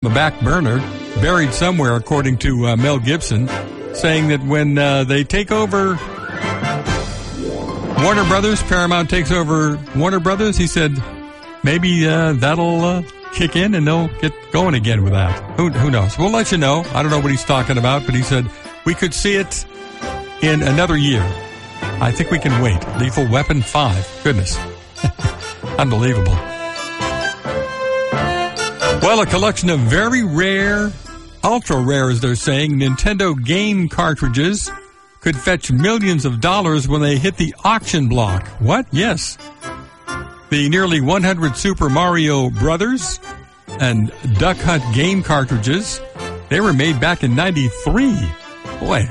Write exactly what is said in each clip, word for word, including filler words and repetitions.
the back burner, buried somewhere, according to uh, Mel Gibson, saying that when uh, they take over Warner Brothers, Paramount takes over Warner Brothers, he said maybe uh, that'll uh, kick in and they'll get going again with that. Who, who knows? We'll let you know. I don't know what he's talking about, but he said we could see it in another year. I think we can wait. Lethal Weapon five. Goodness. Unbelievable. Well, a collection of very rare, ultra rare, as they're saying, Nintendo game cartridges could fetch millions of dollars when they hit the auction block. What? Yes. The nearly one hundred Super Mario Brothers and Duck Hunt game cartridges, they were made back in ninety-three. Boy.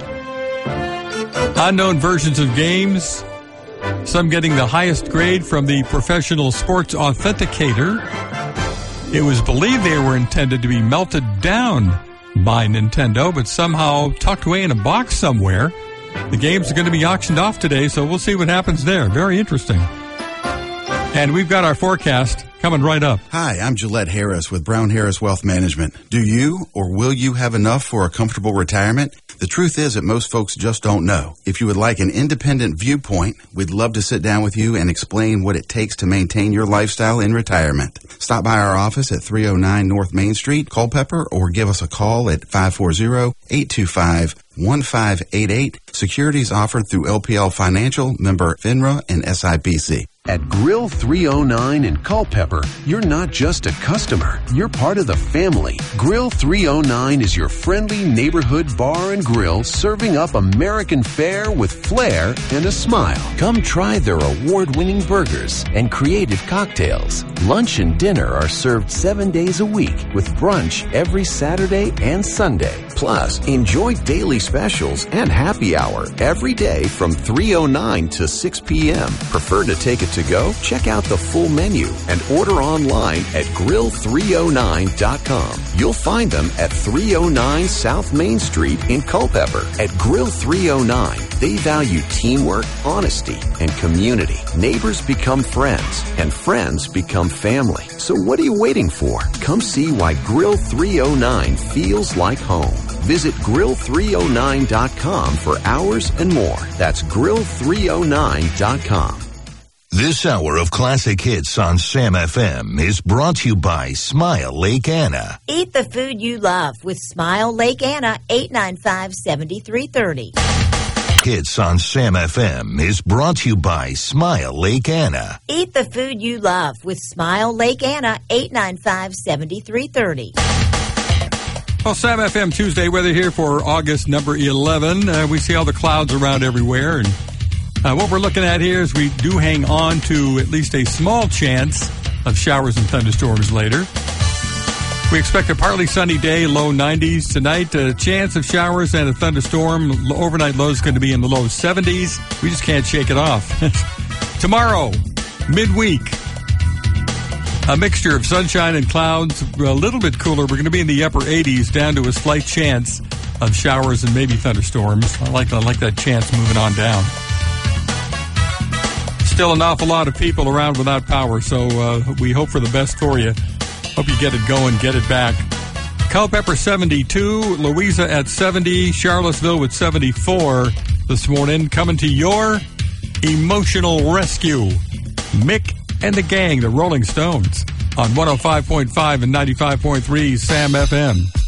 Unknown versions of games, some getting the highest grade from the Professional Sports Authenticator. It was believed they were intended to be melted down by Nintendo, but somehow tucked away in a box somewhere. The games are going to be auctioned off today, so we'll see what happens there. Very interesting. And we've got our forecast coming right up. Hi, I'm Gillette Harris with Brown Harris Wealth Management. Do you or will you have enough for a comfortable retirement? The truth is that most folks just don't know. If you would like an independent viewpoint, we'd love to sit down with you and explain what it takes to maintain your lifestyle in retirement. Stop by our office at three oh nine North Main Street, Culpeper, or give us a call at five four zero, eight two five, one five eight eight. Securities offered through L P L Financial, member FINRA, and S I P C. At Grill three oh nine in Culpeper, you're not just a customer, you're part of the family. Grill three oh nine is your friendly neighborhood bar and grill serving up American fare with flair and a smile. Come try their award-winning burgers and creative cocktails. Lunch and dinner are served seven days a week with brunch every Saturday and Sunday. Plus, enjoy daily specials and happy hour every day from three oh nine to six p.m. Prefer to take it to go? Check out the full menu and order online at grill three oh nine dot com. You'll find them at three oh nine South Main Street in Culpeper. At Grill three oh nine, they value teamwork, honesty, and community. Neighbors become friends, and friends become family. So what are you waiting for? Come see why Grill three oh nine feels like home. Visit grill three oh nine dot com for hours and more. That's grill three oh nine dot com. This hour of classic hits on Sam F M is brought to you by Smile Lake Anna. Eat the food you love with Smile Lake Anna, eight nine five, seven three three zero. Hits on Sam F M is brought to you by Smile Lake Anna. Eat the food you love with Smile Lake Anna, eight nine five, seven three three zero. Well, Sam F M Tuesday weather here for August number eleven. Uh, we see all the clouds around everywhere, and Uh, what we're looking at here is we do hang on to at least a small chance of showers and thunderstorms later. We expect a partly sunny day, low nineties tonight. A chance of showers and a thunderstorm. Overnight low is going to be in the low seventies. We just can't shake it off. Tomorrow, midweek, a mixture of sunshine and clouds, a little bit cooler. We're going to be in the upper eighties, down to a slight chance of showers and maybe thunderstorms. I like, I like that chance moving on down. Still an awful lot of people around without power, so uh, we hope for the best for you. Hope you get it going, get it back. Culpeper seventy-two, Louisa at seventy, Charlottesville with seventy-four this morning. Coming to your emotional rescue, Mick and the Gang, the Rolling Stones, on one oh five point five and ninety-five point three Sam F M.